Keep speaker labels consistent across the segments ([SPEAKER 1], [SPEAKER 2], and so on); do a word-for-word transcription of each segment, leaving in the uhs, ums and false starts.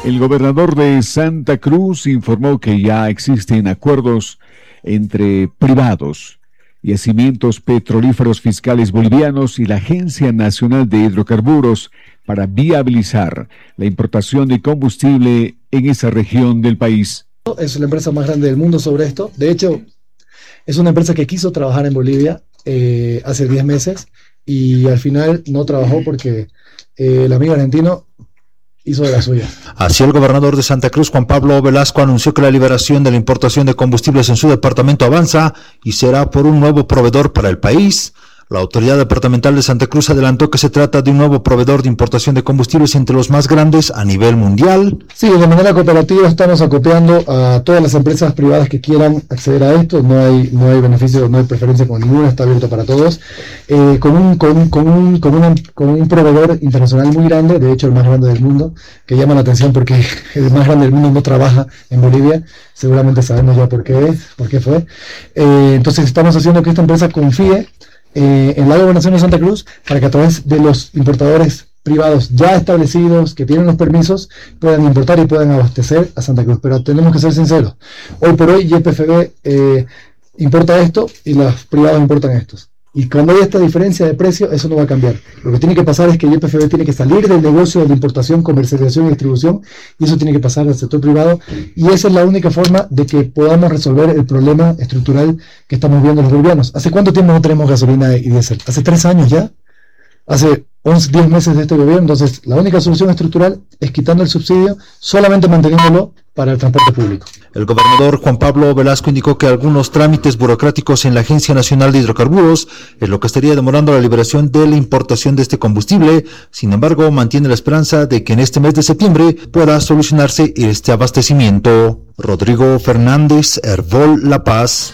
[SPEAKER 1] El gobernador de Santa Cruz informó que ya existen acuerdos entre privados, yacimientos petrolíferos fiscales bolivianos y la Agencia Nacional de Hidrocarburos para viabilizar la importación de combustible en esa región del país.
[SPEAKER 2] Es la empresa más grande del mundo sobre esto. De hecho, es una empresa que quiso trabajar en Bolivia eh, hace diez meses y al final no trabajó porque eh, el amigo argentino hizo de la suya.
[SPEAKER 3] Así, el gobernador de Santa Cruz, Juan Pablo Velasco, anunció que la liberación de la importación de combustibles en su departamento avanza y será por un nuevo proveedor para el país. La autoridad departamental de Santa Cruz adelantó que se trata de un nuevo proveedor de importación de combustibles entre los más grandes a nivel mundial.
[SPEAKER 2] Sí, de manera cooperativa estamos acopiando a todas las empresas privadas que quieran acceder a esto. No hay, no hay beneficio, no hay preferencia con ninguna, está abierto para todos. Eh, con, un, con, con, un, con, una, con un proveedor internacional muy grande, de hecho el más grande del mundo, que llama la atención porque el más grande del mundo no trabaja en Bolivia. Seguramente sabemos ya por qué es, por qué fue. Eh, entonces estamos haciendo que esta empresa confíe Eh, en la gobernación de Santa Cruz para que a través de los importadores privados ya establecidos que tienen los permisos puedan importar y puedan abastecer a Santa Cruz. Pero tenemos que ser sinceros, hoy por hoy Y P F B eh, importa esto y los privados importan estos, y cuando hay esta diferencia de precio eso no va a cambiar. Lo que tiene que pasar es que Y P F B tiene que salir del negocio de importación, comercialización y distribución, y eso tiene que pasar al sector privado, y esa es la única forma de que podamos resolver el problema estructural que estamos viendo los bolivianos. ¿Hace cuánto tiempo no tenemos gasolina y diésel? ¿Hace tres años ya? Hace once, diez meses de este gobierno. Entonces la única solución estructural es quitando el subsidio, solamente manteniéndolo para el transporte público.
[SPEAKER 3] El gobernador Juan Pablo Velasco indicó que algunos trámites burocráticos en la Agencia Nacional de Hidrocarburos es lo que estaría demorando la liberación de la importación de este combustible. Sin embargo, mantiene la esperanza de que en este mes de septiembre pueda solucionarse este abastecimiento. Rodrigo Fernández, Hervol, La Paz.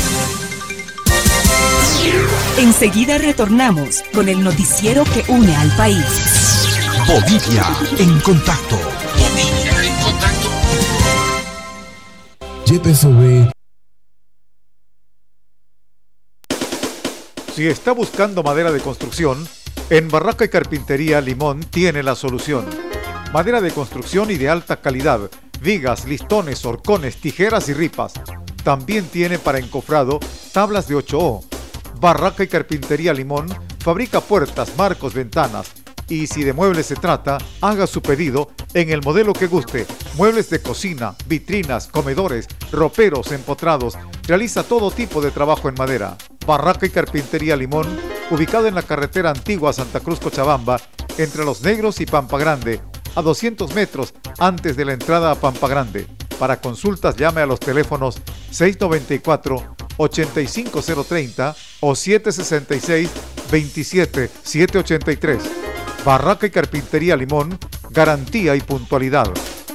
[SPEAKER 4] Enseguida retornamos con el noticiero que une al país.
[SPEAKER 5] Bolivia en contacto. Bolivia en contacto. Y P F B.
[SPEAKER 6] Si está buscando madera de construcción, en Barraca y Carpintería Limón tiene la solución. Madera de construcción y de alta calidad, vigas, listones, horcones, tijeras y ripas. También tiene para encofrado tablas de ocho O. Barraca y Carpintería Limón fabrica puertas, marcos, ventanas. Y si de muebles se trata, haga su pedido en el modelo que guste. Muebles de cocina, vitrinas, comedores, roperos, empotrados. Realiza todo tipo de trabajo en madera. Barraca y Carpintería Limón, ubicado en la carretera antigua Santa Cruz Cochabamba, entre Los Negros y Pampa Grande, a doscientos metros antes de la entrada a Pampa Grande. Para consultas llame a los teléfonos seis noventa y cuatro, ochenta y cinco cero treinta o siete sesenta y seis, veintisiete, setecientos ochenta y tres. Barraca y Carpintería Limón, garantía y puntualidad.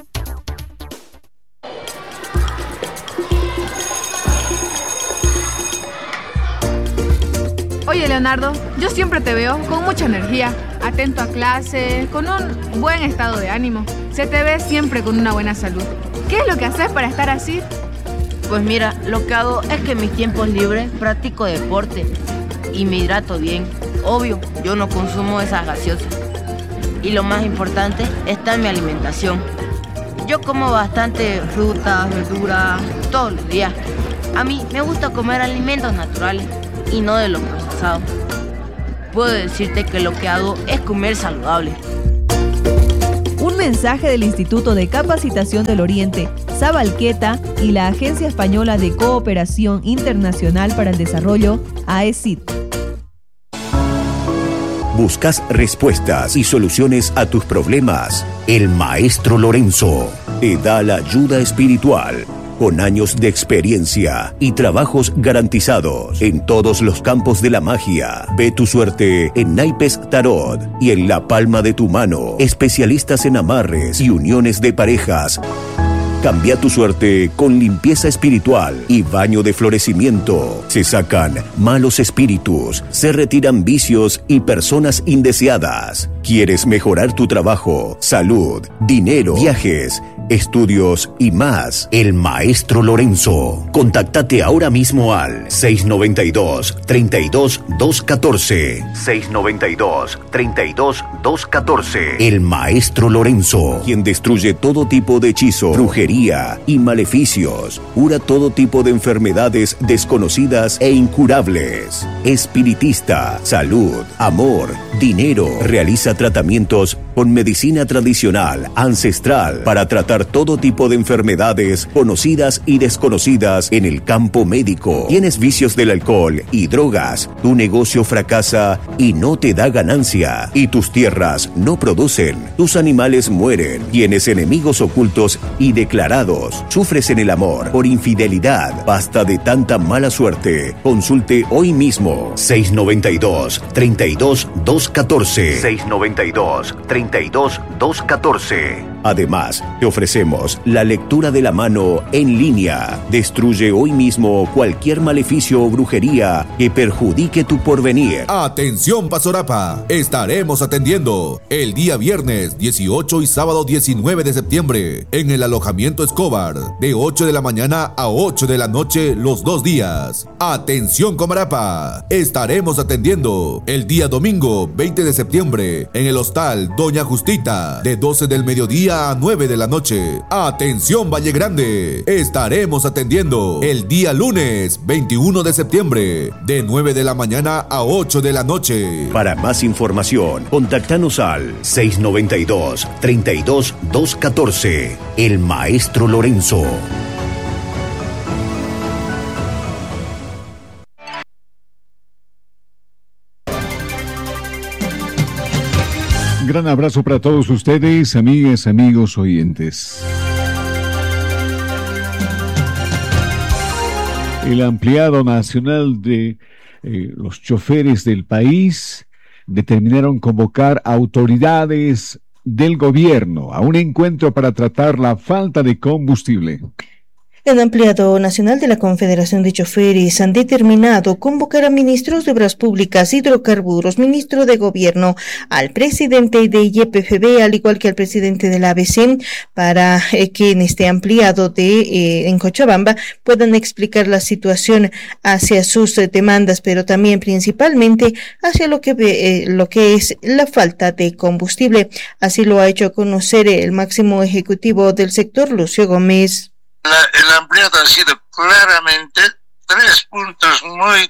[SPEAKER 7] Oye, Leonardo, yo siempre te veo con mucha energía, atento a clase, con un buen estado de ánimo. Se te ve siempre con una buena salud. ¿Qué es lo que haces para estar así?
[SPEAKER 8] Pues mira, lo que hago es que en mis tiempos libres practico deporte y me hidrato bien. Obvio, yo no consumo esas gaseosas. Y lo más importante está en mi alimentación. Yo como bastante frutas, verduras, todos los días. A mí me gusta comer alimentos naturales y no de los procesados. Puedo decirte que lo que hago es comer saludable.
[SPEAKER 9] Un mensaje del Instituto de Capacitación del Oriente, Sabalqueta, y la Agencia Española de Cooperación Internacional para el Desarrollo, A E C I D.
[SPEAKER 10] ¿Buscas respuestas y soluciones a tus problemas? El Maestro Lorenzo te da la ayuda espiritual, con años de experiencia y trabajos garantizados en todos los campos de la magia. Ve tu suerte en naipes tarot y en la palma de tu mano. Especialistas en amarres y uniones de parejas. Cambia tu suerte con limpieza espiritual y baño de florecimiento. Se sacan malos espíritus, se retiran vicios y personas indeseadas. ¿Quieres mejorar tu trabajo, salud, dinero, viajes, estudios y más? El Maestro Lorenzo. Contáctate ahora mismo al seis noventa y dos, treinta y dos, doscientos catorce. seis noventa y dos, treinta y dos, doscientos catorce. El Maestro Lorenzo, quien destruye todo tipo de hechizo, brujería y maleficios. Cura todo tipo de enfermedades desconocidas e incurables. Espiritista, salud, amor, dinero. Realiza tratamientos con medicina tradicional, ancestral, para tratar todo tipo de enfermedades conocidas y desconocidas en el campo médico. Tienes vicios del alcohol y drogas, tu negocio fracasa y no te da ganancia, y tus tierras no producen, tus animales mueren, tienes enemigos ocultos y declarados, sufres en el amor por infidelidad, basta de tanta mala suerte. Consulte hoy mismo. seis noventa y dos, treinta y dos, doscientos catorce. seis noventa y dos, treinta y dos, doscientos catorce. Además, te ofrecemos la lectura de la mano en línea. Destruye hoy mismo cualquier maleficio o brujería que perjudique tu porvenir.
[SPEAKER 11] Atención Pasorapa, estaremos atendiendo el día viernes dieciocho y sábado diecinueve de septiembre en el alojamiento Escobar, de ocho de la mañana a ocho de la noche los dos días. Atención Comarapa, estaremos atendiendo el día domingo veinte de septiembre en el hostal Doña Justita, de doce del mediodía a nueve de la noche. Atención Valle Grande, estaremos atendiendo el día lunes veintiuno de septiembre de nueve de la mañana a ocho de la noche.
[SPEAKER 10] Para más información, contáctanos al seis noventa y dos, treinta y dos, doscientos catorce. El Maestro Lorenzo.
[SPEAKER 1] Gran abrazo para todos ustedes, amigas, amigos, oyentes. El ampliado nacional de eh, los choferes del país determinaron convocar autoridades del gobierno a un encuentro para tratar la falta de combustible.
[SPEAKER 12] El ampliado nacional de la Confederación de Choferes han determinado convocar a ministros de Obras Públicas, Hidrocarburos, ministro de Gobierno, al presidente de Y P F B, al igual que al presidente de la A B C, para eh, que en este ampliado de eh, en Cochabamba puedan explicar la situación hacia sus eh, demandas, pero también principalmente hacia lo que eh, lo que es la falta de combustible. Así lo ha hecho conocer el máximo ejecutivo del sector, Lucio Gómez.
[SPEAKER 13] La, el ampliado ha sido claramente tres puntos muy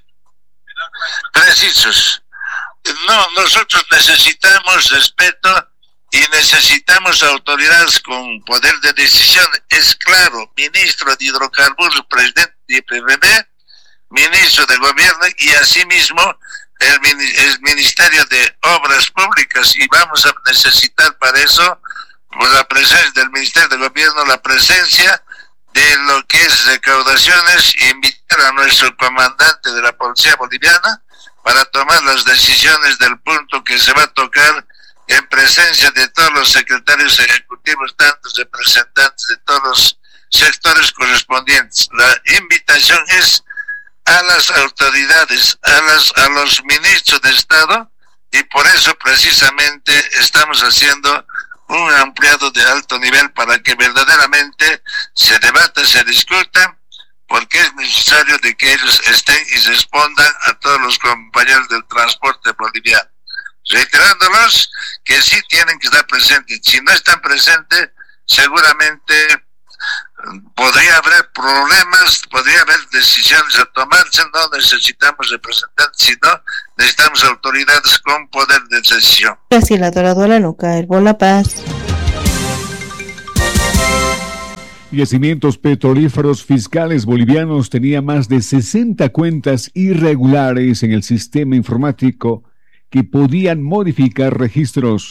[SPEAKER 13] precisos. No, nosotros necesitamos respeto y necesitamos autoridades con poder de decisión. Es claro, ministro de Hidrocarburos, presidente de P B B, ministro de Gobierno y asimismo el, el Ministerio de Obras Públicas, y vamos a necesitar para eso pues, la presencia del Ministerio de Gobierno, la presencia de lo que es recaudaciones, e invitar a nuestro comandante de la Policía Boliviana para tomar las decisiones del punto que se va a tocar en presencia de todos los secretarios ejecutivos, tantos representantes de todos los sectores correspondientes. La invitación es a las autoridades, a, las, a los ministros de Estado, y por eso precisamente estamos haciendo un ampliado de alto nivel para que verdaderamente se debata, se discuta, porque es necesario de que ellos estén y respondan a todos los compañeros del transporte boliviano, reiterándolos que sí tienen que estar presentes. Si no están presentes, seguramente podría haber problemas, podría haber decisiones a tomarse. No necesitamos representantes, sino necesitamos autoridades con poder de decisión.
[SPEAKER 12] Graciela Dorado, la nuca, el La Paz.
[SPEAKER 1] Yacimientos petrolíferos fiscales bolivianos tenían más de sesenta cuentas irregulares en el sistema informático que podían modificar registros.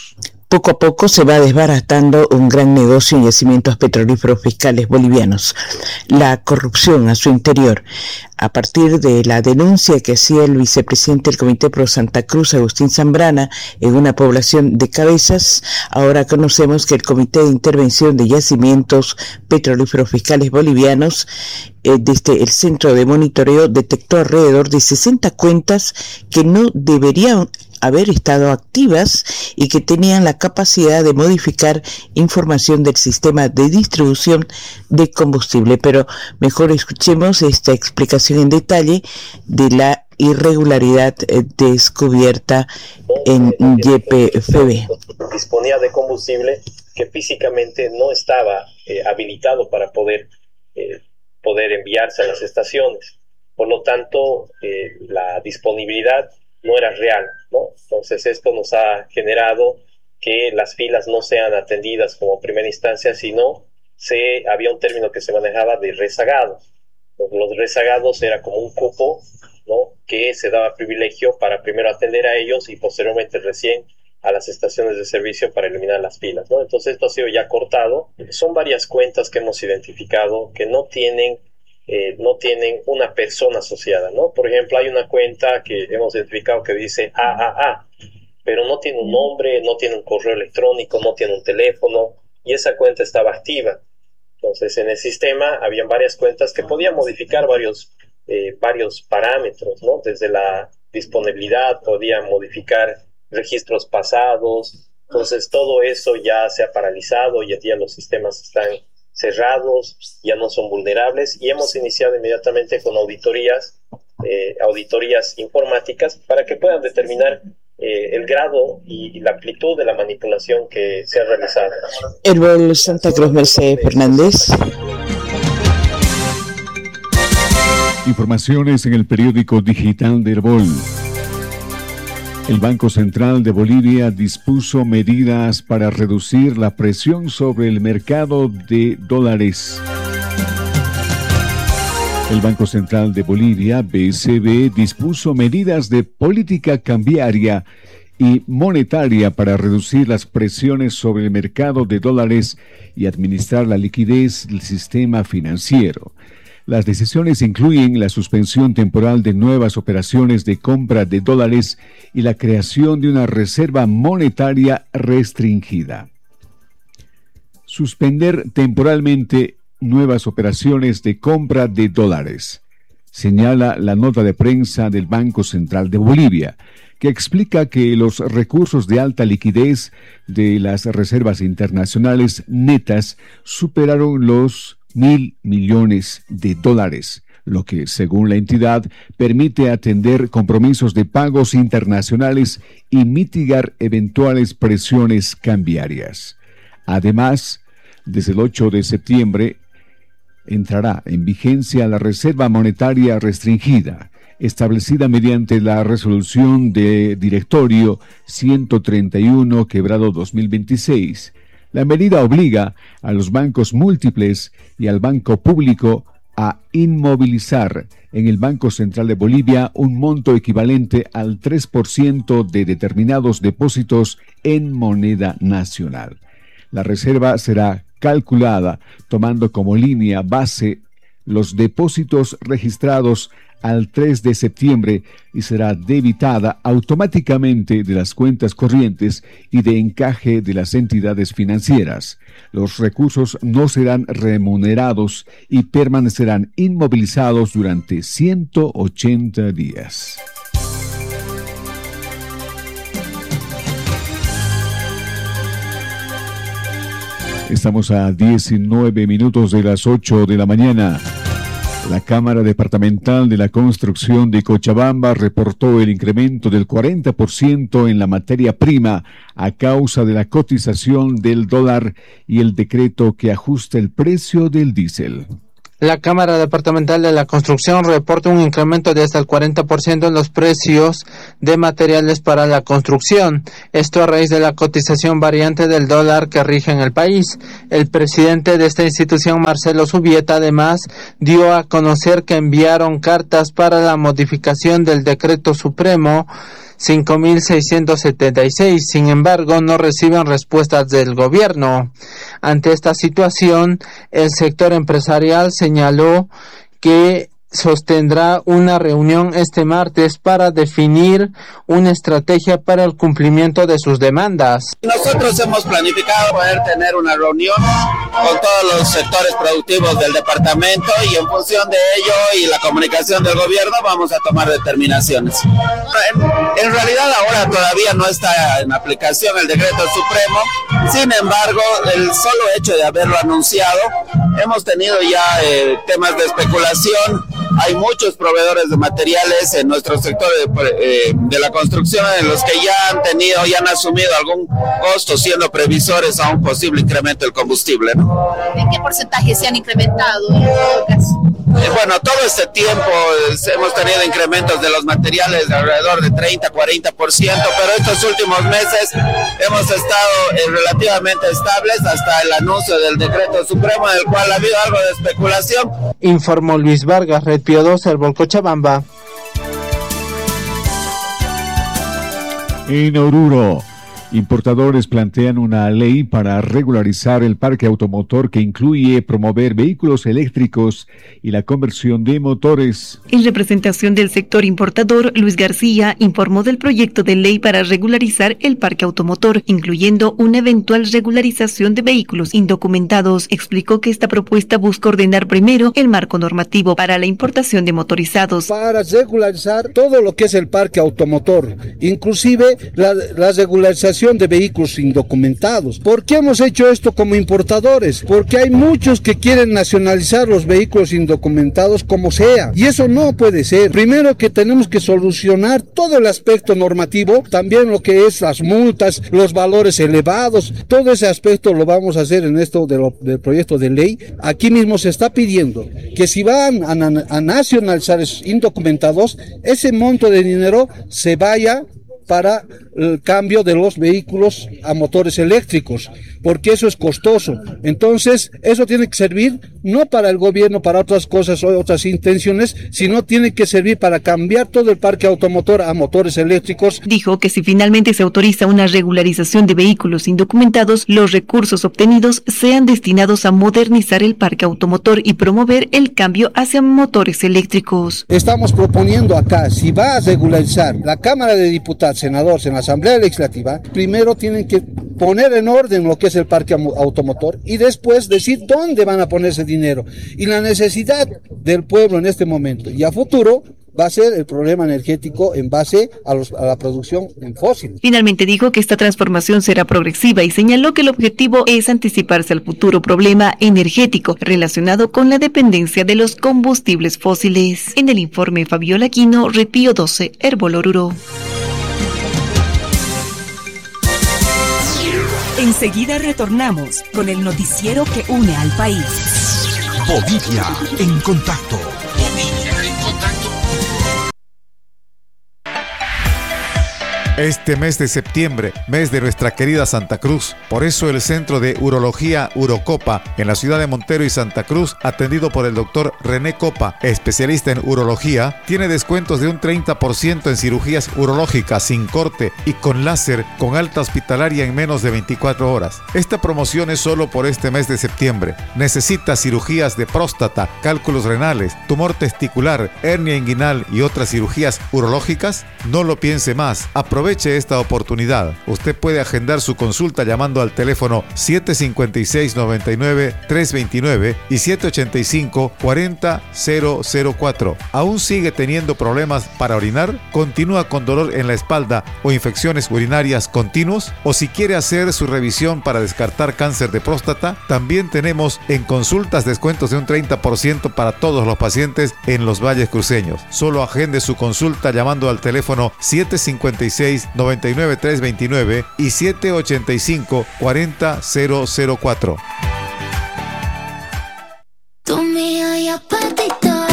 [SPEAKER 14] poco a poco se va desbaratando un gran negocio en yacimientos petrolíferos fiscales bolivianos, la corrupción a su interior. A partir de la denuncia que hacía el vicepresidente del Comité Pro Santa Cruz, Agustín Zambrana, en una población de Cabezas, ahora conocemos que el Comité de Intervención de Yacimientos Petrolíferos Fiscales Bolivianos, eh, desde el Centro de Monitoreo, detectó alrededor de sesenta cuentas que no deberían haber estado activas y que tenían la capacidad de modificar información del sistema de distribución de combustible. Pero mejor escuchemos esta explicación en detalle de la irregularidad eh, descubierta en Y P F B.
[SPEAKER 15] Disponía de combustible que físicamente no estaba eh, habilitado para poder, eh, poder enviarse a las estaciones. Por lo tanto, eh, la disponibilidad no era real, ¿no? Entonces esto nos ha generado que las filas no sean atendidas como primera instancia, sino se, había un término que se manejaba de rezagados. Los rezagados era como un cupo, ¿no?, que se daba privilegio para primero atender a ellos y posteriormente recién a las estaciones de servicio para eliminar las filas, ¿no? Entonces esto ha sido ya cortado. Son varias cuentas que hemos identificado que no tienen Eh, no tienen una persona asociada, ¿no? Por ejemplo, hay una cuenta que hemos identificado que dice A A A, pero no tiene un nombre, no tiene un correo electrónico, no tiene un teléfono, y esa cuenta estaba activa. Entonces, en el sistema habían varias cuentas que podían modificar varios, eh, varios parámetros, ¿no? Desde la disponibilidad, podían modificar registros pasados. Entonces, todo eso ya se ha paralizado, y ya los sistemas están cerrados, ya no son vulnerables, y hemos iniciado inmediatamente con auditorías, eh, auditorías informáticas para que puedan determinar eh, el grado y, y la amplitud de la manipulación que se ha realizado.
[SPEAKER 14] Herbol Santa Cruz, Mercedes Fernández.
[SPEAKER 1] Informaciones en el periódico digital de Herbol. El Banco Central de Bolivia dispuso medidas para reducir la presión sobre el mercado de dólares. El Banco Central de Bolivia, B C B, dispuso medidas de política cambiaria y monetaria para reducir las presiones sobre el mercado de dólares y administrar la liquidez del sistema financiero. Las decisiones incluyen la suspensión temporal de nuevas operaciones de compra de dólares y la creación de una reserva monetaria restringida. Suspender temporalmente nuevas operaciones de compra de dólares, señala la nota de prensa del Banco Central de Bolivia, que explica que los recursos de alta liquidez de las reservas internacionales netas superaron los mil millones de dólares, lo que, según la entidad, permite atender compromisos de pagos internacionales y mitigar eventuales presiones cambiarias. Además, desde el ocho de septiembre entrará en vigencia la Reserva Monetaria Restringida, establecida mediante la resolución de directorio ciento treinta y uno quebrado dos mil veintiséis. La medida obliga a los bancos múltiples y al Banco Público a inmovilizar en el Banco Central de Bolivia un monto equivalente al tres por ciento de determinados depósitos en moneda nacional. La reserva será calculada tomando como línea base los depósitos registrados al tres de septiembre y será debitada automáticamente de las cuentas corrientes y de encaje de las entidades financieras. Los recursos no serán remunerados y permanecerán inmovilizados durante ciento ochenta días. Estamos a diecinueve minutos de las ocho de la mañana. La Cámara Departamental de la Construcción de Cochabamba reportó el incremento del cuarenta por ciento en la materia prima a causa de la cotización del dólar y el decreto que ajusta el precio del diésel.
[SPEAKER 16] La Cámara Departamental de la Construcción reporta un incremento de hasta el cuarenta por ciento en los precios de materiales para la construcción. Esto a raíz de la cotización variante del dólar que rige en el país. El presidente de esta institución, Marcelo Subieta, además dio a conocer que enviaron cartas para la modificación del decreto supremo cinco mil seiscientos setenta y seis. Sin embargo, no reciben respuestas del gobierno. Ante esta situación, el sector empresarial señaló que sostendrá una reunión este martes para definir una estrategia para el cumplimiento de sus demandas.
[SPEAKER 17] Nosotros hemos planificado poder tener una reunión con todos los sectores productivos del departamento y en función de ello y la comunicación del gobierno vamos a tomar determinaciones. En, en realidad ahora todavía no está en aplicación el decreto supremo, sin embargo el solo hecho de haberlo anunciado, hemos tenido ya eh, temas de especulación. Hay muchos proveedores de materiales en nuestro sector de, eh, de la construcción en los que ya han tenido, ya han asumido algún costo siendo previsores a un posible incremento del combustible, ¿no?
[SPEAKER 18] ¿En qué porcentaje se han incrementado en todo caso?
[SPEAKER 17] Eh, bueno, todo este tiempo eh, hemos tenido incrementos de los materiales de alrededor de treinta a cuarenta por ciento, pero estos últimos meses hemos estado eh, relativamente estables hasta el anuncio del decreto supremo en el cual ha habido algo de especulación.
[SPEAKER 16] Informó Luis Vargas, Red Pío doce, el Cochabamba.
[SPEAKER 1] En Oruro, importadores plantean una ley para regularizar el parque automotor que incluye promover vehículos eléctricos y la conversión de motores.
[SPEAKER 19] En representación del sector importador, Luis García informó del proyecto de ley para regularizar el parque automotor, incluyendo una eventual regularización de vehículos indocumentados. Explicó que esta propuesta busca ordenar primero el marco normativo para la importación de motorizados.
[SPEAKER 20] Para regularizar todo lo que es el parque automotor, inclusive la, la regularización de vehículos indocumentados. ¿Por qué hemos hecho esto como importadores? Porque hay muchos que quieren nacionalizar los vehículos indocumentados como sea, y eso no puede ser. Primero que tenemos que solucionar todo el aspecto normativo, también lo que es las multas, los valores elevados, todo ese aspecto lo vamos a hacer en esto de lo, del proyecto de ley. Aquí mismo se está pidiendo que si van a, a nacionalizar esos indocumentados, ese monto de dinero se vaya para el cambio de los vehículos a motores eléctricos, porque eso es costoso. Entonces, eso tiene que servir no para el gobierno, para otras cosas o otras intenciones, sino tiene que servir para cambiar todo el parque automotor a motores eléctricos.
[SPEAKER 19] Dijo que si finalmente se autoriza una regularización de vehículos indocumentados, los recursos obtenidos sean destinados a modernizar el parque automotor y promover el cambio hacia motores eléctricos.
[SPEAKER 20] Estamos proponiendo acá, si va a regularizar la Cámara de Diputados, senadores en la Asamblea Legislativa, primero tienen que poner en orden lo que es el parque automotor y después decir dónde van a poner ese dinero. Y la necesidad del pueblo en este momento y a futuro va a ser el problema energético en base a, los, a la producción en fósiles.
[SPEAKER 19] Finalmente dijo que esta transformación será progresiva y señaló que el objetivo es anticiparse al futuro problema energético relacionado con la dependencia de los combustibles fósiles. En el informe, Fabiola Aquino, Red Pío doce, Herbol Oruro.
[SPEAKER 4] Enseguida retornamos con el noticiero que une al país.
[SPEAKER 5] Bolivia en contacto. Bolivia en contacto.
[SPEAKER 6] Este mes de septiembre, mes de nuestra querida Santa Cruz. Por eso el Centro de Urología Urocopa en la ciudad de Montero y Santa Cruz, atendido por el doctor René Copa, especialista en urología, tiene descuentos de un treinta por ciento en cirugías urológicas sin corte y con láser con alta hospitalaria en menos de veinticuatro horas. Esta promoción es solo por este mes de septiembre. ¿Necesita cirugías de próstata, cálculos renales, tumor testicular, hernia inguinal y otras cirugías urológicas? No lo piense más. Aproveche esta oportunidad. Usted puede agendar su consulta llamando al teléfono siete cinco seis, nueve nueve, tres dos nueve y siete ocho cinco, cuatro cero cero cero cuatro. ¿Aún sigue teniendo problemas para orinar? ¿Continúa con dolor en la espalda o infecciones urinarias continuos? ¿O si quiere hacer su revisión para descartar cáncer de próstata? También tenemos en consultas descuentos de un treinta por ciento para todos los pacientes en los valles cruceños. Solo agende su consulta llamando al teléfono siete cinco seis, nueve nueve, tres dos nueve y siete ocho cinco, cuatro cero cero cuatro.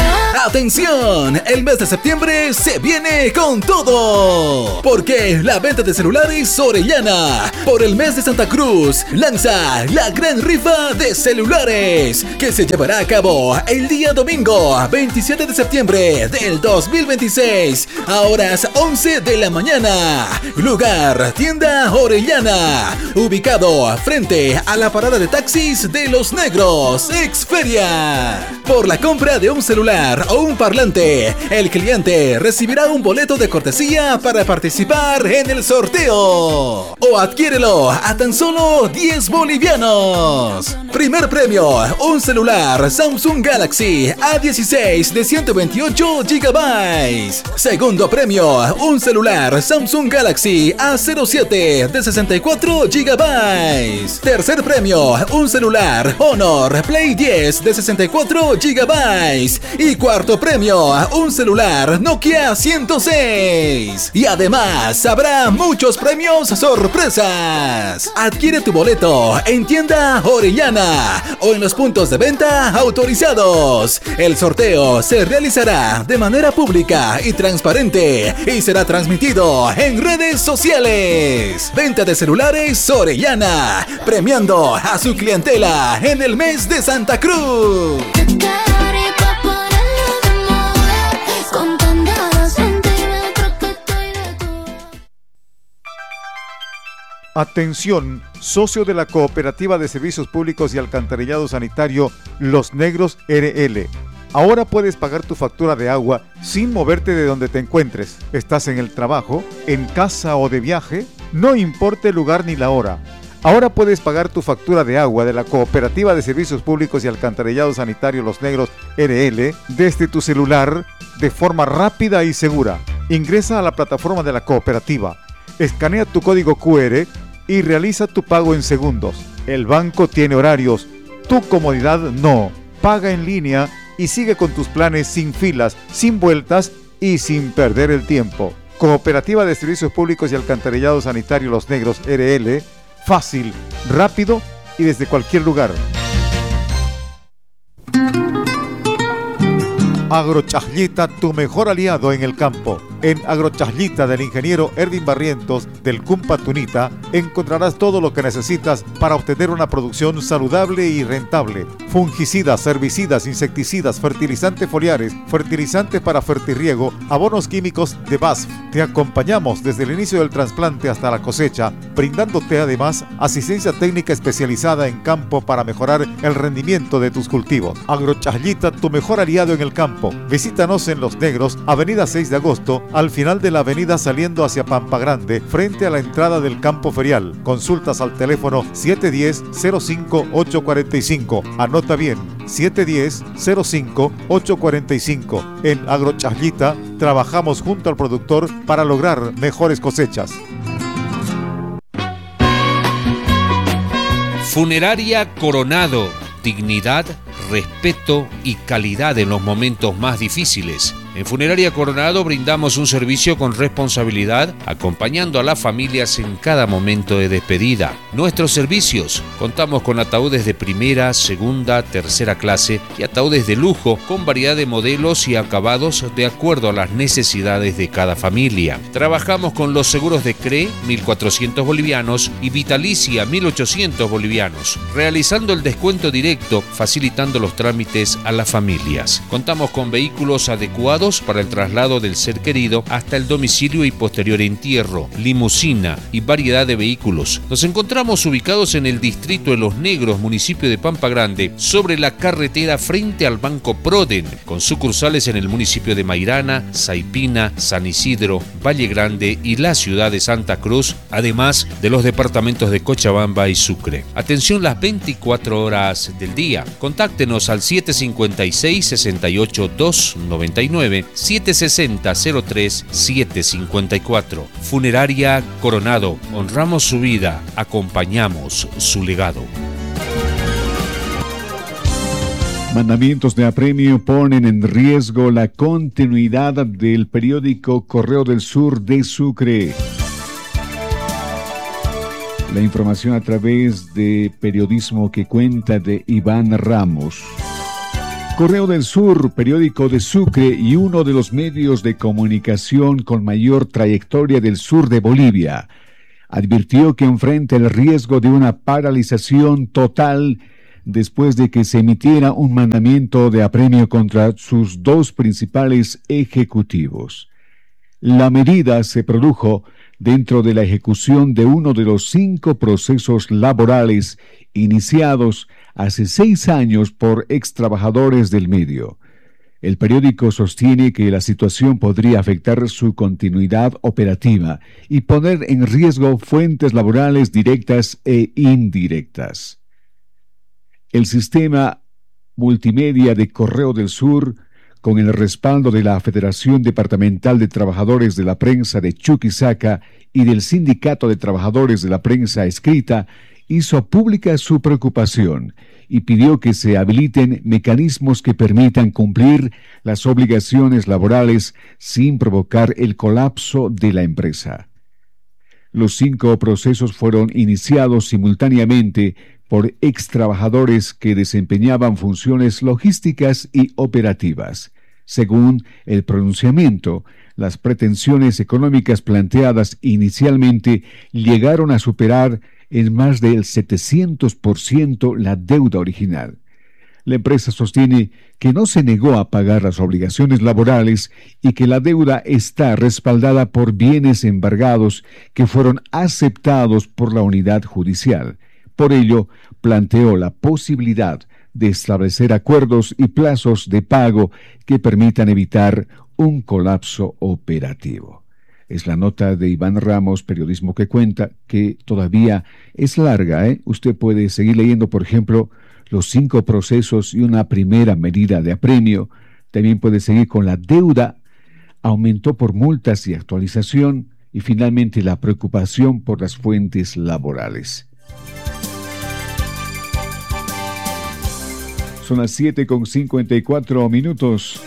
[SPEAKER 21] ¡Atención! El mes de septiembre se viene con todo. Porque la venta de celulares Orellana, por el mes de Santa Cruz, lanza la gran rifa de celulares que se llevará a cabo el día domingo veintisiete de septiembre del dos mil veintiséis a horas once de la mañana. Lugar, tienda Orellana, ubicado frente a la parada de taxis de Los Negros, Exferia. Por la compra de un celular o un parlante, el cliente recibirá un boleto de cortesía para participar en el sorteo. O adquiérelo a tan solo diez bolivianos. Primer premio, un celular Samsung Galaxy A dieciséis de ciento veintiocho gigabytes. Segundo premio, un celular Samsung Galaxy A cero siete de sesenta y cuatro gigabytes. Tercer premio, un celular Honor Play diez de sesenta y cuatro gigabytes. Y cuarto premio, un celular Nokia ciento seis. Y además habrá muchos premios sorpresas. Adquiere tu boleto en tienda Orellana o en los puntos de venta autorizados. El sorteo se realizará de manera pública y transparente y será transmitido en redes sociales. Venta de celulares Orellana, premiando a su clientela en el mes de Santa Cruz.
[SPEAKER 6] Atención, socio de la Cooperativa de Servicios Públicos y Alcantarillado Sanitario Los Negros R L. Ahora puedes pagar tu factura de agua sin moverte de donde te encuentres. ¿Estás en el trabajo, en casa o de viaje? No importa el lugar ni la hora. Ahora puedes pagar tu factura de agua de la Cooperativa de Servicios Públicos y Alcantarillado Sanitario Los Negros R L desde tu celular de forma rápida y segura. Ingresa a la plataforma de la cooperativa, escanea tu código cu erre y realiza tu pago en segundos. El banco tiene horarios, tu comodidad no. Paga en línea y sigue con tus planes sin filas, sin vueltas y sin perder el tiempo. Cooperativa de Servicios Públicos y Alcantarillado Sanitario Los Negros R L, fácil, rápido y desde cualquier lugar. Agrochaslita, tu mejor aliado en el campo. En Agrochaslita del ingeniero Erwin Barrientos del Cumpa Tunita encontrarás todo lo que necesitas para obtener una producción saludable y rentable. Fungicidas, herbicidas, insecticidas, fertilizantes foliares, fertilizantes para fertirriego, abonos químicos de B A S F. Te acompañamos desde el inicio del trasplante hasta la cosecha, brindándote además asistencia técnica especializada en campo para mejorar el rendimiento de tus cultivos. Agrochaslita, tu mejor aliado en el campo. Visítanos en Los Negros, avenida seis de agosto, al final de la avenida saliendo hacia Pampa Grande, frente a la entrada del campo ferial. Consultas al teléfono siete uno cero, cero cinco ocho cuatro cinco. Anota bien, siete uno cero, cero cinco ocho cuatro cinco. En Agrochaslita trabajamos junto al productor para lograr mejores cosechas.
[SPEAKER 22] Funeraria Coronado. Dignidad, respeto y calidad en los momentos más difíciles. En Funeraria Coronado brindamos un servicio con responsabilidad, acompañando a las familias en cada momento de despedida. Nuestros servicios: contamos con ataúdes de primera, segunda, tercera clase y ataúdes de lujo con variedad de modelos y acabados de acuerdo a las necesidades de cada familia. Trabajamos con los seguros de C R E, mil cuatrocientos bolivianos, y Vitalicia, mil ochocientos bolivianos, realizando el descuento directo, facilitando los trámites a las familias. Contamos con vehículos adecuados para el traslado del ser querido hasta el domicilio y posterior entierro, limusina y variedad de vehículos. Nos encontramos ubicados en el distrito de Los Negros, municipio de Pampa Grande, sobre la carretera frente al Banco Proden, con sucursales en el municipio de Mairana, Saipina, San Isidro, Valle Grande y la ciudad de Santa Cruz, además de los departamentos de Cochabamba y Sucre. Atención las veinticuatro horas del día. Contáctenos al siete cinco seis, seis ocho dos nueve nueve, siete seis cero, cero tres siete cinco cuatro. Funeraria Coronado. Honramos su vida, acompañamos su legado.
[SPEAKER 1] Mandamientos de apremio ponen en riesgo la continuidad del periódico Correo del Sur de Sucre. La información a través de Periodismo que Cuenta de Iván Ramos. Correo del Sur, periódico de Sucre y uno de los medios de comunicación con mayor trayectoria del sur de Bolivia, advirtió que enfrenta el riesgo de una paralización total después de que se emitiera un mandamiento de apremio contra sus dos principales ejecutivos. La medida se produjo dentro de la ejecución de uno de los cinco procesos laborales iniciados hace seis años por extrabajadores del medio. El periódico sostiene que la situación podría afectar su continuidad operativa y poner en riesgo fuentes laborales directas e indirectas. El sistema multimedia de Correo del Sur, con el respaldo de la Federación Departamental de Trabajadores de la Prensa de Chuquisaca y del Sindicato de Trabajadores de la Prensa Escrita, hizo pública su preocupación y pidió que se habiliten mecanismos que permitan cumplir las obligaciones laborales sin provocar el colapso de la empresa. Los cinco procesos fueron iniciados simultáneamente por extrabajadores que desempeñaban funciones logísticas y operativas. Según el pronunciamiento, las pretensiones económicas planteadas inicialmente llegaron a superar en más del setecientos por ciento la deuda original. La empresa sostiene que no se negó a pagar las obligaciones laborales y que la deuda está respaldada por bienes embargados que fueron aceptados por la unidad judicial. Por ello, planteó la posibilidad de establecer acuerdos y plazos de pago que permitan evitar un colapso operativo. Es la nota de Iván Ramos, Periodismo que Cuenta, que todavía es larga, ¿eh? Usted puede seguir leyendo, por ejemplo, los cinco procesos y una primera medida de apremio. También puede seguir con la deuda, aumentó por multas y actualización, y finalmente la preocupación por las fuentes laborales. Son las siete con cincuenta y cuatro minutos.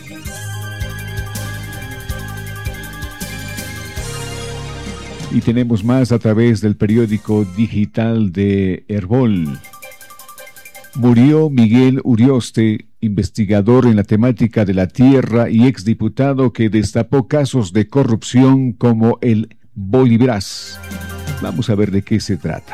[SPEAKER 1] Y tenemos más a través del periódico digital de Herbol. Murió Miguel Urioste, investigador en la temática de la tierra y exdiputado que destapó casos de corrupción como el Bolibras. Vamos a ver de qué se trata.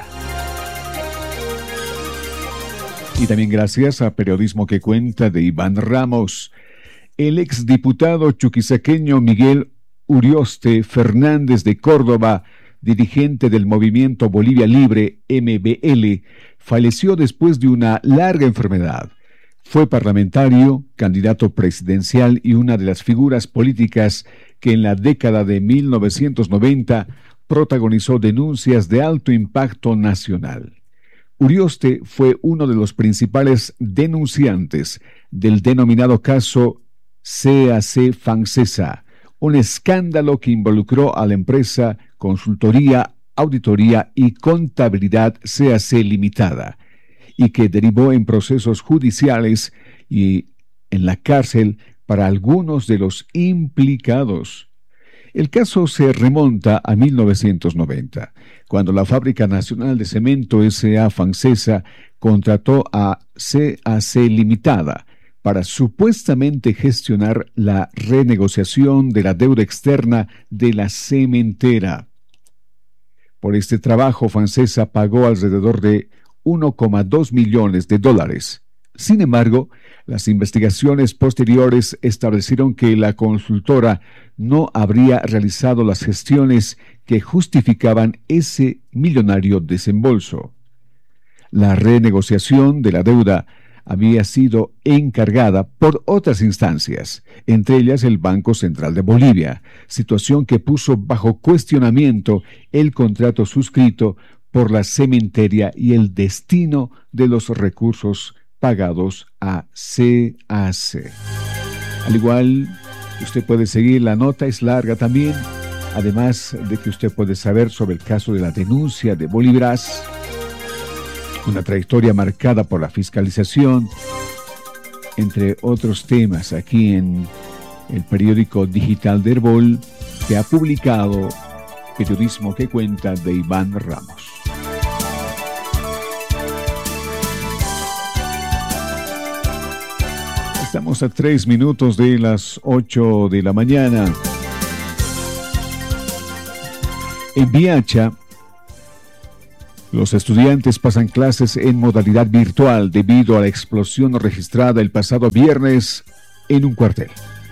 [SPEAKER 1] Y también gracias a Periodismo que Cuenta de Iván Ramos. El exdiputado chuquisaqueño Miguel Urioste Fernández de Córdoba, dirigente del movimiento Bolivia Libre, M B L, falleció después de una larga enfermedad. Fue parlamentario, candidato presidencial y una de las figuras políticas que en la década de mil novecientos noventa protagonizó denuncias de alto impacto nacional. Urioste fue uno de los principales denunciantes del denominado caso C A C Fancesa, un escándalo que involucró a la empresa Consultoría, Auditoría y Contabilidad C A C Limitada y que derivó en procesos judiciales y en la cárcel para algunos de los implicados. El caso se remonta a mil novecientos noventa, cuando la Fábrica Nacional de Cemento S A Fancesa contrató a C A C Limitada para supuestamente gestionar la renegociación de la deuda externa de la cementera. Por este trabajo, Fancesa pagó alrededor de uno coma dos millones de dólares. Sin embargo, las investigaciones posteriores establecieron que la consultora no habría realizado las gestiones que justificaban ese millonario desembolso. La renegociación de la deuda había sido encargada por otras instancias, entre ellas el Banco Central de Bolivia, situación que puso bajo cuestionamiento el contrato suscrito por la cementeria y el destino de los recursos pagados a C A C. Al igual, usted puede seguir, la nota es larga también, además de que usted puede saber sobre el caso de la denuncia de Bolibras, una trayectoria marcada por la fiscalización, entre otros temas, aquí en el periódico digital de Herbol, que ha publicado Periodismo que Cuenta de Iván Ramos. Estamos a tres minutos de las ocho de la mañana. En Biacha, los estudiantes pasan clases en modalidad virtual debido a la explosión registrada el pasado viernes en un cuartel.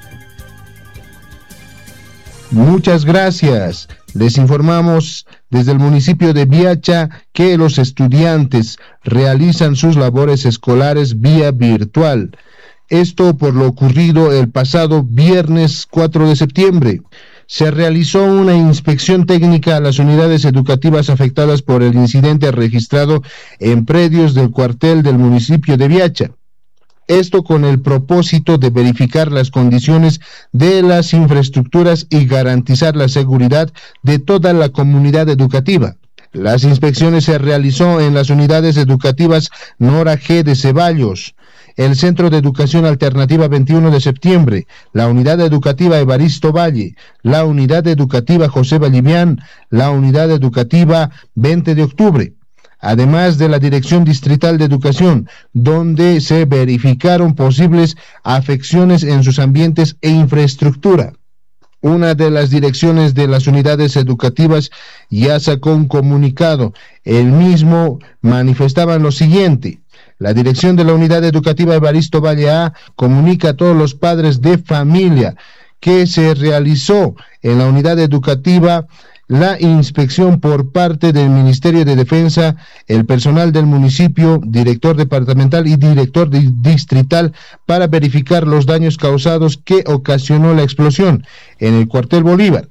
[SPEAKER 2] Muchas gracias. Les informamos desde el municipio de Biacha que los estudiantes realizan sus labores escolares vía virtual. Esto por lo ocurrido el pasado viernes cuatro de septiembre. Se realizó una inspección técnica a las unidades educativas afectadas por el incidente registrado en predios del cuartel del municipio de Biacha. Esto con el propósito de verificar las condiciones de las infraestructuras y garantizar la seguridad de toda la comunidad educativa. Las inspecciones se realizó en las unidades educativas Nora G. de Ceballos, el Centro de Educación Alternativa veintiuno de septiembre, la Unidad Educativa Evaristo Valle, la Unidad Educativa José Vallivián, la Unidad Educativa veinte de octubre. Además de la Dirección Distrital de Educación, donde se verificaron posibles afecciones en sus ambientes e infraestructura. Una de las direcciones de las unidades educativas ya sacó un comunicado. El mismo manifestaban lo siguiente: la dirección de la Unidad Educativa Evaristo Valle A comunica a todos los padres de familia que se realizó en la unidad educativa la inspección por parte del Ministerio de Defensa, el personal del municipio, director departamental y director di- distrital para verificar los daños causados que ocasionó la explosión en el cuartel Bolívar.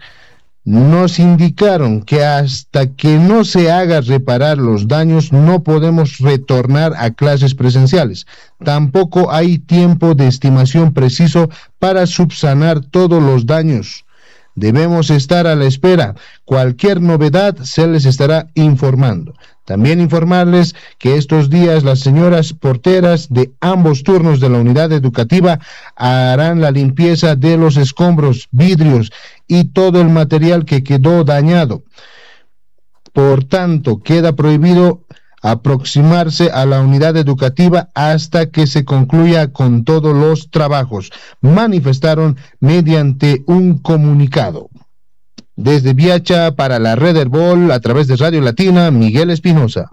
[SPEAKER 2] Nos indicaron que hasta que no se haga reparar los daños no podemos retornar a clases presenciales. Tampoco hay tiempo de estimación preciso para subsanar todos los daños. Debemos estar a la espera. Cualquier novedad se les estará informando. También informarles que estos días las señoras porteras de ambos turnos de la unidad educativa harán la limpieza de los escombros, vidrios y todo el material que quedó dañado. Por tanto, queda prohibido aproximarse a la unidad educativa hasta que se concluya con todos los trabajos, manifestaron mediante un comunicado. Desde Biacha para la Red Herbol, a través de Radio Latina, Miguel Espinosa.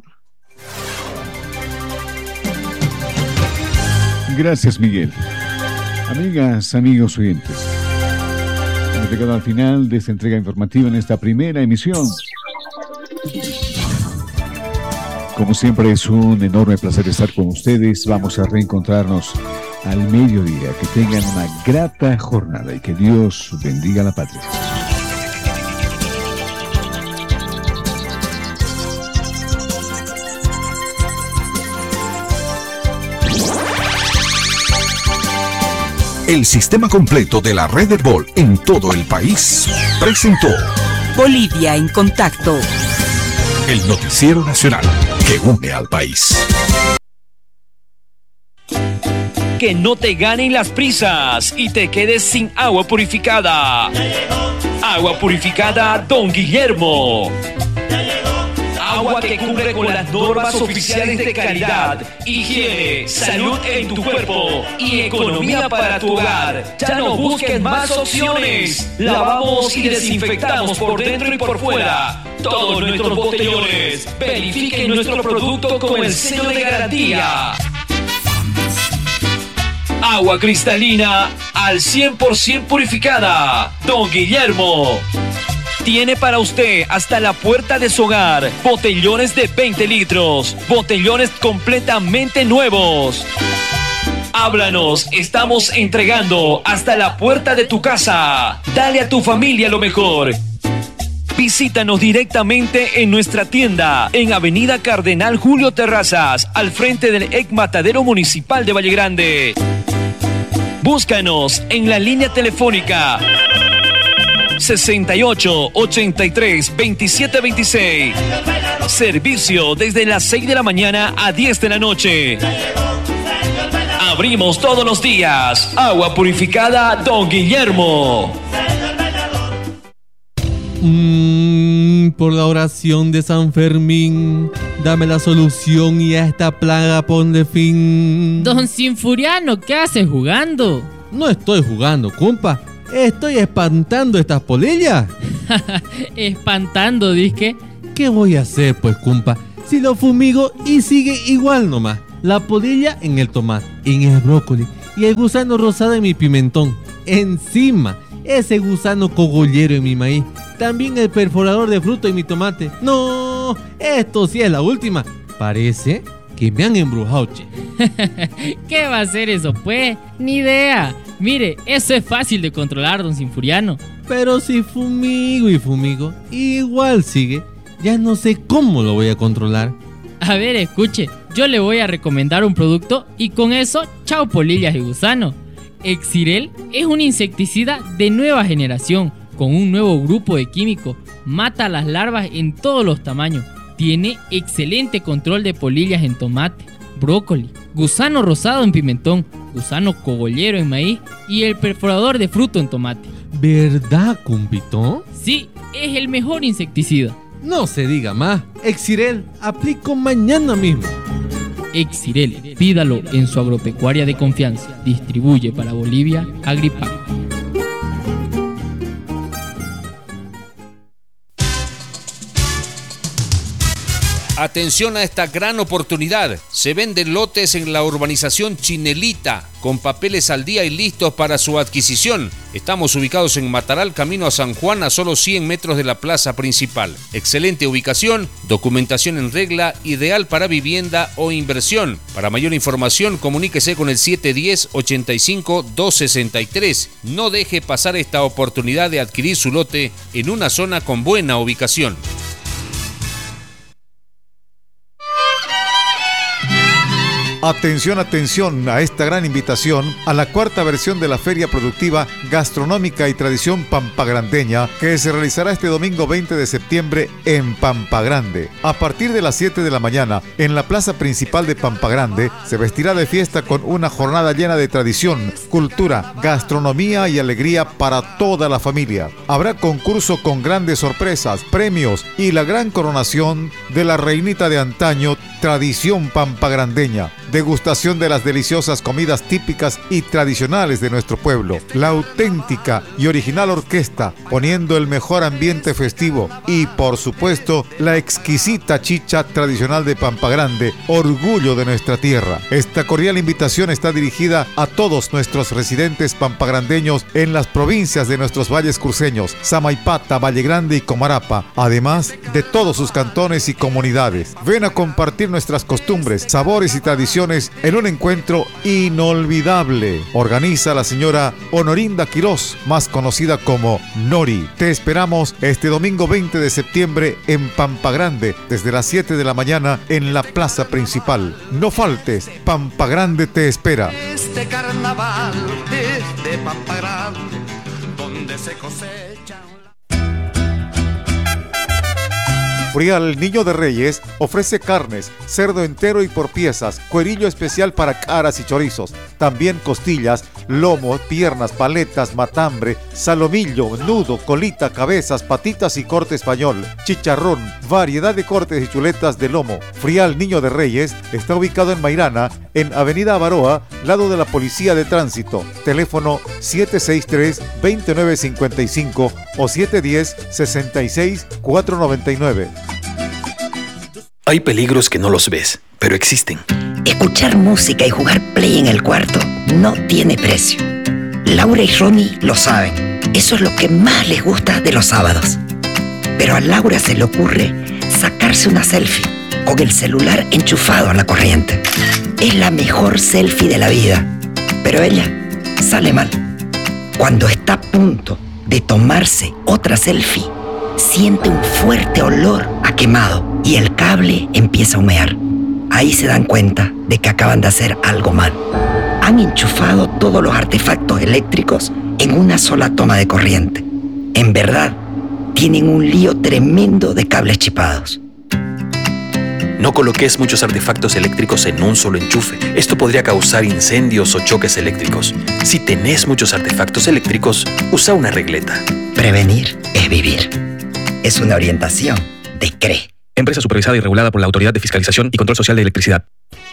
[SPEAKER 1] Gracias, Miguel. Amigas, amigos oyentes, hemos llegado al final de esta entrega informativa en esta primera emisión. Como siempre, es un enorme placer estar con ustedes. Vamos a reencontrarnos al mediodía. Que tengan una grata jornada y que Dios bendiga a la patria.
[SPEAKER 5] El sistema completo de la Red Herbol en todo el país presentó
[SPEAKER 4] Bolivia en Contacto,
[SPEAKER 5] el noticiero nacional que une al país.
[SPEAKER 3] Que no te ganen las prisas y te quedes sin agua purificada. Agua purificada Don Guillermo. Agua que cumple con las normas oficiales de calidad, higiene, salud en tu cuerpo y economía para tu hogar. Ya no busques más opciones. Lavamos y desinfectamos por dentro y por fuera todos nuestros botellones. Verifiquen nuestro producto con el sello de garantía. Agua cristalina al cien por ciento purificada. Don Guillermo tiene para usted hasta la puerta de su hogar botellones de veinte litros, botellones completamente nuevos. Háblanos, estamos entregando hasta la puerta de tu casa. Dale a tu familia lo mejor. Visítanos directamente en nuestra tienda en Avenida Cardenal Julio Terrazas, al frente del E C Matadero Municipal de Valle Grande. Búscanos en la línea telefónica sesenta y ocho, ochenta y tres, veintisiete veintiséis. Servicio desde las seis de la mañana a diez de la noche. Abrimos todos los días. Agua purificada Don Guillermo.
[SPEAKER 23] Mm, por la oración de San Fermín,
[SPEAKER 7] Dame la solución y a esta plaga ponle fin.
[SPEAKER 8] Don Sinfuriano, ¿qué haces jugando?
[SPEAKER 7] No estoy jugando, compa. Estoy espantando estas polillas.
[SPEAKER 8] Espantando, disque.
[SPEAKER 7] ¿Qué voy a hacer, pues, compa? Si lo fumigo y sigue igual nomás. La polilla en el tomate, en el brócoli y el gusano rosado en mi pimentón. Encima, ese gusano cogollero en mi maíz. También el perforador de fruto en mi tomate. No, esto sí es la última. Parece que me han embrujado, che.
[SPEAKER 8] ¿Qué va a hacer eso, pues? Ni idea. Mire, eso es fácil de controlar, don Sinfuriano.
[SPEAKER 7] Pero si fumigo y fumigo, igual sigue. Ya no sé cómo lo voy a controlar.
[SPEAKER 8] A ver, escuche, yo le voy a recomendar un producto y con eso, chao polillas y gusanos. Exirel es un insecticida de nueva generación, con un nuevo grupo de químicos. Mata a las larvas en todos los tamaños. Tiene excelente control de polillas en tomate, brócoli, gusano rosado en pimentón, gusano cogollero en maíz y el perforador de fruto en tomate.
[SPEAKER 7] ¿Verdad, compito?
[SPEAKER 8] Sí, es el mejor insecticida.
[SPEAKER 7] No se diga más. Exirel, aplico mañana mismo.
[SPEAKER 8] Exirel, pídalo en su agropecuaria de confianza. Distribuye para Bolivia Agripac.
[SPEAKER 22] Atención a esta gran oportunidad. Se venden lotes en la urbanización Chinelita, con papeles al día y listos para su adquisición. Estamos ubicados en Mataral, camino a San Juan, a solo cien metros de la plaza principal. Excelente ubicación, documentación en regla, ideal para vivienda o inversión. Para mayor información, comuníquese con el siete uno cero, ochenta y cinco, doscientos sesenta y tres. No deje pasar esta oportunidad de adquirir su lote en una zona con buena ubicación.
[SPEAKER 6] Atención, atención a esta gran invitación a la cuarta versión de la Feria Productiva Gastronómica y Tradición Pampagrandeña, que se realizará este domingo veinte de septiembre en Pampa Grande. A partir de las siete de la mañana, en la plaza principal de Pampa Grande, se vestirá de fiesta con una jornada llena de tradición, cultura, gastronomía y alegría para toda la familia. Habrá concurso con grandes sorpresas, premios y la gran coronación de la reinita de antaño, Tradición Pampagrandeña. Degustación de las deliciosas comidas típicas y tradicionales de nuestro pueblo. La auténtica y original orquesta, poniendo el mejor ambiente festivo. Y, por supuesto, la exquisita chicha tradicional de Pampa Grande, orgullo de nuestra tierra. Esta cordial invitación está dirigida a todos nuestros residentes pampagrandeños en las provincias de nuestros valles cruceños, Samaipata, Valle Grande y Comarapa, además de todos sus cantones y comunidades. Ven a compartir nuestras costumbres, sabores y tradiciones en un encuentro inolvidable. Organiza la señora Honorinda Quirós, más conocida como Nori. Te esperamos este domingo veinte de septiembre en Pampa Grande, desde las siete de la mañana en la plaza principal. No faltes, Pampa Grande te espera.
[SPEAKER 23] Este carnaval es de Pampa Grande, donde se cosecha.
[SPEAKER 6] Frial Niño de Reyes ofrece carnes, cerdo entero y por piezas, cuerillo especial para caras y chorizos, también costillas, lomo, piernas, paletas, matambre, salomillo, nudo, colita, cabezas, patitas y corte español, chicharrón, variedad de cortes y chuletas de lomo. Frial Niño de Reyes está ubicado en Mairana, en Avenida Avaroa, lado de la Policía de Tránsito. Teléfono siete seis tres, dos nueve cinco cinco o siete uno cero, seis seis, cuatro nueve nueve.
[SPEAKER 24] Hay peligros que no los ves, pero existen.
[SPEAKER 25] Escuchar música y jugar play en el cuarto no tiene precio. Laura y Ronnie lo saben. Eso es lo que más les gusta de los sábados. Pero a Laura se le ocurre sacarse una selfie con el celular enchufado a la corriente. Es la mejor selfie de la vida, pero ella sale mal. Cuando está a punto de tomarse otra selfie, siente un fuerte olor a quemado y el cable empieza a humear. Ahí se dan cuenta de que acaban de hacer algo mal. Han enchufado todos los artefactos eléctricos en una sola toma de corriente. En verdad, tienen un lío tremendo de cables chipados.
[SPEAKER 24] No coloques muchos artefactos eléctricos en un solo enchufe. Esto podría causar incendios o choques eléctricos. Si tenés muchos artefactos eléctricos, usa una regleta.
[SPEAKER 25] Prevenir es vivir. Es una orientación de C R E.
[SPEAKER 24] Empresa supervisada y regulada por la Autoridad de Fiscalización y Control Social de Electricidad.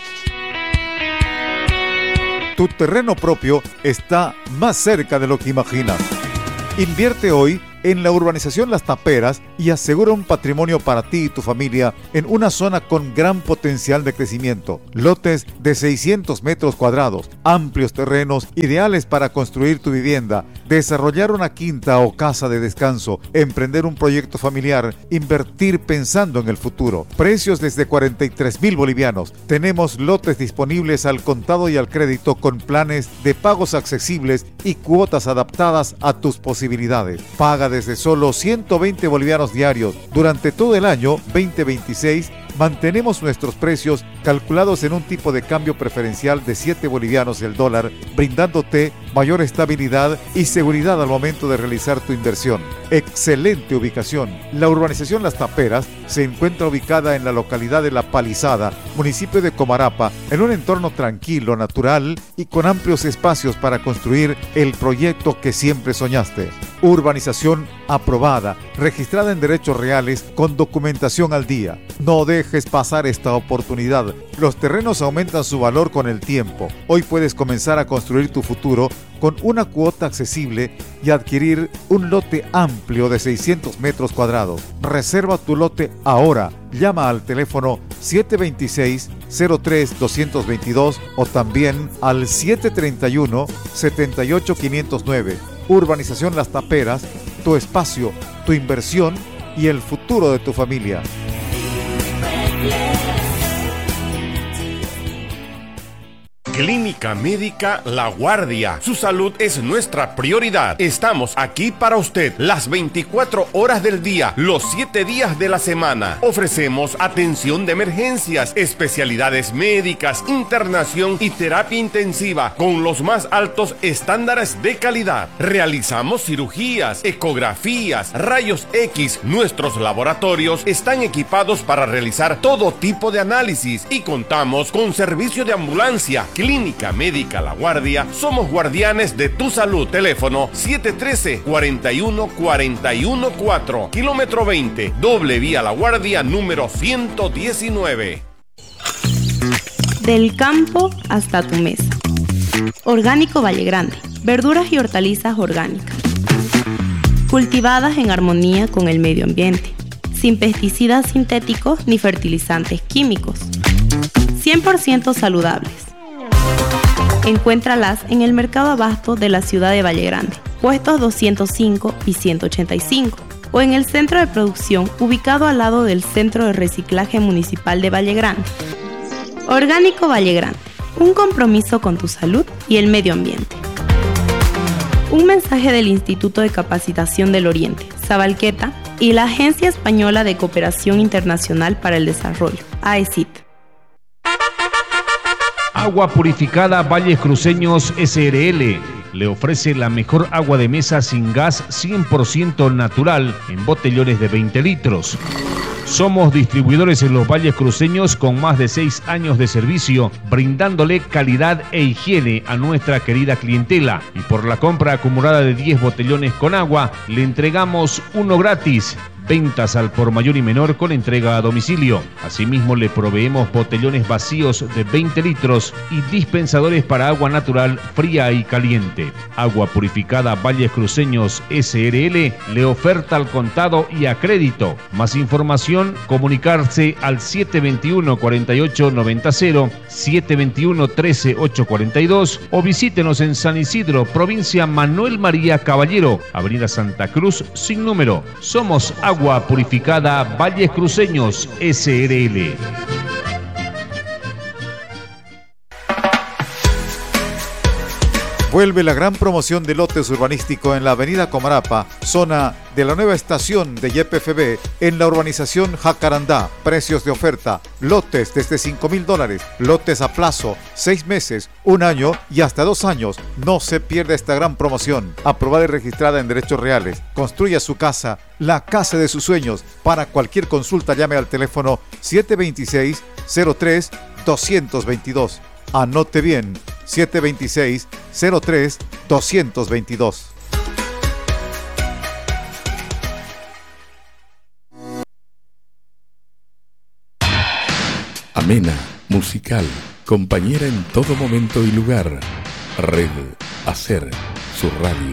[SPEAKER 6] Tu terreno propio está más cerca de lo que imaginas. Invierte hoy en la urbanización Las Taperas y asegura un patrimonio para ti y tu familia en una zona con gran potencial de crecimiento. Lotes de seiscientos metros cuadrados, amplios terrenos ideales para construir tu vivienda, desarrollar una quinta o casa de descanso, emprender un proyecto familiar, invertir pensando en el futuro. Precios desde cuarenta y tres mil bolivianos. Tenemos lotes disponibles al contado y al crédito con planes de pagos accesibles y cuotas adaptadas a tus posibilidades. Paga desde solo ciento veinte bolivianos diarios. Durante todo el año veinte veintiséis mantenemos nuestros precios calculados en un tipo de cambio preferencial de siete bolivianos el dólar, brindándote mayor estabilidad y seguridad al momento de realizar tu inversión. Excelente ubicación. La urbanización Las Taperas se encuentra ubicada en la localidad de La Palizada, municipio de Comarapa, en un entorno tranquilo, natural y con amplios espacios para construir el proyecto que siempre soñaste. Urbanización aprobada, registrada en derechos reales con documentación al día. No dejes pasar esta oportunidad. Los terrenos aumentan su valor con el tiempo. Hoy puedes comenzar a construir tu futuro con una cuota accesible y adquirir un lote amplio de seiscientos metros cuadrados. Reserva tu lote ahora. Llama al teléfono siete dos seis, cero tres, dos dos dos o también al siete tres uno, siete ocho cinco cero nueve. Urbanización Las Taperas, tu espacio, tu inversión y el futuro de tu familia.
[SPEAKER 9] Clínica Médica La Guardia. Su salud es nuestra prioridad. Estamos aquí para usted las veinticuatro horas del día, los siete días de la semana. Ofrecemos atención de emergencias, especialidades médicas, internación y terapia intensiva con los más altos estándares de calidad. Realizamos cirugías, ecografías, rayos X. Nuestros laboratorios están equipados para realizar todo tipo de análisis y contamos con servicio de ambulancia. Clínica Médica La Guardia, somos guardianes de tu salud. Teléfono siete uno tres, cuatro uno, cuatro uno cuatro, kilómetro veinte, doble vía La Guardia número ciento diecinueve.
[SPEAKER 10] Del campo hasta tu mesa. Orgánico Valle Grande, verduras y hortalizas orgánicas, cultivadas en armonía con el medio ambiente, sin pesticidas sintéticos ni fertilizantes químicos, cien por ciento saludables. Encuéntralas en el Mercado Abasto de la ciudad de Valle Grande, puestos doscientos cinco y ciento ochenta y cinco, o en el centro de producción ubicado al lado del Centro de Reciclaje Municipal de Valle Grande. Orgánico Valle Grande, un compromiso con tu salud y el medio ambiente. Un mensaje del Instituto de Capacitación del Oriente, Sabalqueta, y la Agencia Española de Cooperación Internacional para el Desarrollo, A E C I T.
[SPEAKER 11] Agua Purificada Valles Cruceños S R L le ofrece la mejor agua de mesa sin gas cien por ciento natural en botellones de veinte litros. Somos distribuidores en los Valles Cruceños con más de seis años de servicio, brindándole calidad e higiene a nuestra querida clientela. Y por la compra acumulada de diez botellones con agua, le entregamos uno gratis. Ventas al por mayor y menor con entrega a domicilio. Asimismo, le proveemos botellones vacíos de veinte litros y dispensadores para agua natural fría y caliente. Agua Purificada Valles Cruceños S R L le oferta al contado y a crédito. Más información, comunicarse al siete dos uno, cuatro ocho nueve cero, siete dos uno, trece, ochocientos cuarenta y dos o visítenos en San Isidro, provincia Manuel María Caballero, Avenida Santa Cruz, sin número. Somos Agua Agua Purificada Valles Cruceños S R L.
[SPEAKER 6] Vuelve la gran promoción de lotes urbanístico en la avenida Comarapa, zona de la nueva estación de Y P F B, en la urbanización Jacarandá. Precios de oferta: lotes desde cinco mil dólares, lotes a plazo, seis meses, un año y hasta dos años. No se pierda esta gran promoción, aprobada y registrada en derechos reales. Construya su casa, la casa de sus sueños. Para cualquier consulta llame al teléfono siete dos seis, cero tres, dos dos dos. Anote bien, siete dos seis, cero tres, dos dos dos.
[SPEAKER 12] amena, musical, compañera en todo momento y lugar. Red Hacer, su radio.